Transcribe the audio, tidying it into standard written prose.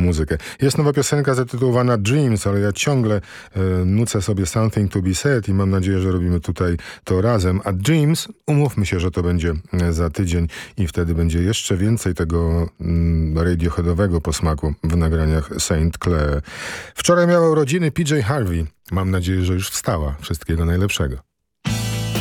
muzykę. Jest nowa piosenka zatytułowana Dreams, ale ja ciągle nucę sobie Something to be said i mam nadzieję, że robimy tutaj to razem. A Dreams, umówmy się, że to będzie za tydzień i wtedy będzie jeszcze więcej tego radioheadowego posmaku w nagraniach St. Clair. Wczoraj miała urodziny PJ Harvey. Mam nadzieję, że już wstała. Wszystkiego najlepszego.